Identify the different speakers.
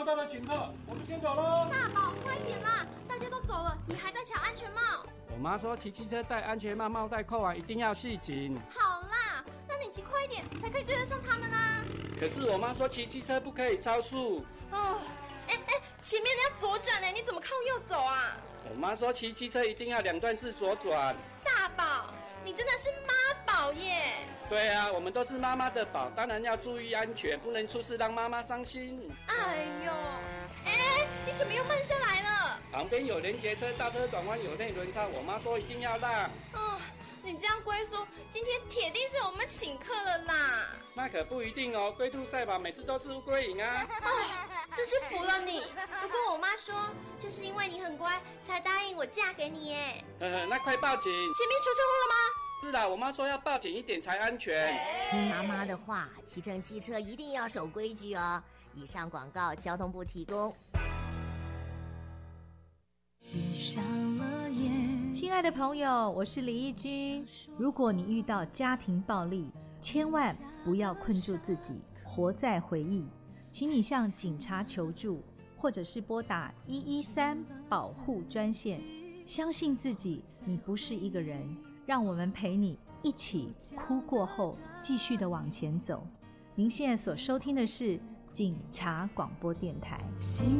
Speaker 1: 帽戴了，请客，我们先走喽。
Speaker 2: 大宝，快点啦！大家都走了，你还在抢安全帽？
Speaker 3: 我妈说骑机车戴安全帽，帽带扣完一定要系紧。
Speaker 2: 好啦，那你骑快一点，才可以追得上他们啊。
Speaker 3: 可是我妈说骑机车不可以超速。
Speaker 2: 哦，前面要左转呢，你怎么靠右走啊？
Speaker 3: 我妈说骑机车一定要2段式左转。
Speaker 2: 大宝，你真的是妈宝耶！
Speaker 3: 对啊，我们都是妈妈的宝，当然要注意安全，不能出事让妈妈伤心。
Speaker 2: 哎呦，你怎么又慢下来了？
Speaker 3: 旁边有连结车，大车转弯有内轮差，我妈说一定要让。
Speaker 2: 哦，你这样龟叔，今天铁定是我们请客了啦。
Speaker 3: 那可不一定哦，龟兔赛跑每次都是乌龟赢啊。
Speaker 2: 真是服了你。不过我妈说，就是因为你很乖，才答应我嫁给你耶。
Speaker 3: 那快报警！
Speaker 2: 前面出车祸了吗？
Speaker 3: 是啦，我妈说要报警一点才安全。
Speaker 4: 听妈妈的话，骑乘机车一定要守规矩哦。以上广告交通部提供。
Speaker 5: 亲爱的朋友，我是李义君。如果你遇到家庭暴力，千万不要困住自己，活在回忆，请你向警察求助，或者是拨打113保护专线。相信自己，你不是一个人，让我们陪你一起哭过后，继续的往前走。您现在所收听的是警察广播电台。